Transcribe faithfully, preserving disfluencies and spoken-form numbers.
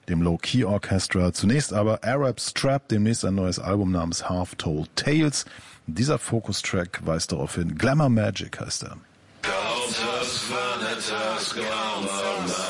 dem Low Key Orchestra. Zunächst aber Arab Strap, demnächst ein neues Album namens Half Told Tales. Dieser Focus-Track weist darauf hin. Glamour Magic heißt er.